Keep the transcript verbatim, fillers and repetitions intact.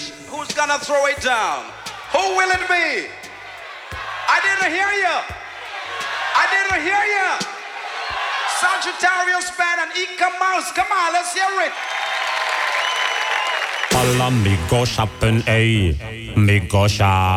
Who's who's gonna throw it down? Who will it be? I didn't hear you. I didn't hear you. Sagittarius Band and Ika Mouse. Come on, let's hear it. Alla mig gå shoppen ej. Mig gå shop.